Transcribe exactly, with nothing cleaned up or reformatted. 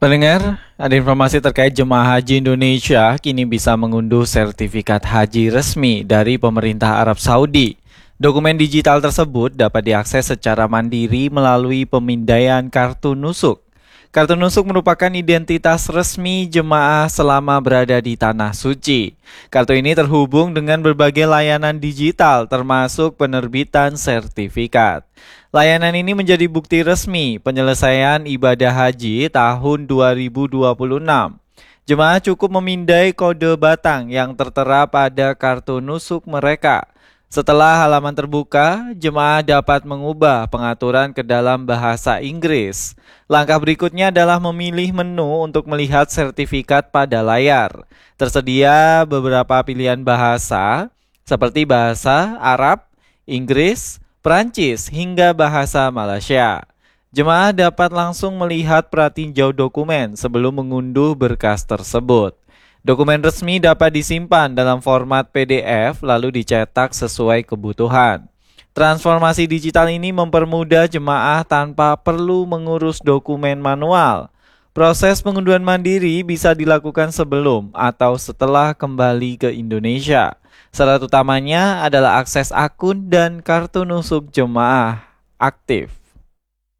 Pendengar, ada informasi terkait jemaah haji Indonesia kini bisa mengunduh sertifikat haji resmi dari pemerintah Arab Saudi. Dokumen digital tersebut dapat diakses secara mandiri melalui pemindaian kartu nusuk. Kartu nusuk merupakan identitas resmi jemaah selama berada di Tanah Suci. Kartu ini terhubung dengan berbagai layanan digital termasuk penerbitan sertifikat. Layanan ini menjadi bukti resmi penyelesaian ibadah haji tahun dua ribu dua puluh enam. Jemaah cukup memindai kode batang yang tertera pada kartu nusuk mereka. Setelah halaman terbuka, jemaah dapat mengubah pengaturan ke dalam bahasa Inggris. Langkah berikutnya adalah memilih menu untuk melihat sertifikat pada layar. Tersedia beberapa pilihan bahasa, seperti bahasa Arab, Inggris, Prancis, hingga bahasa Malaysia. Jemaah dapat langsung melihat pratinjau dokumen sebelum mengunduh berkas tersebut. Dokumen resmi dapat disimpan dalam format P D F lalu dicetak sesuai kebutuhan. Transformasi digital ini mempermudah jemaah tanpa perlu mengurus dokumen manual. Proses pengunduhan mandiri bisa dilakukan sebelum atau setelah kembali ke Indonesia. Syarat utamanya adalah akses akun dan kartu nusuk jemaah aktif.